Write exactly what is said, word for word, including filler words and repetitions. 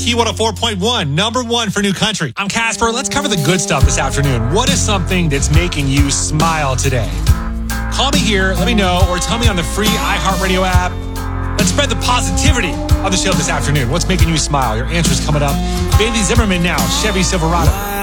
Key one oh four point one, number one for New Country. I'm Casper. Let's cover the good stuff this afternoon. What is something that's making you smile today? Call me here, let me know, or tell me on the free iHeartRadio app. Let's spread the positivity on the show this afternoon. What's making you smile? Your answer's coming up. Bailey Zimmerman now, Chevy Silverado.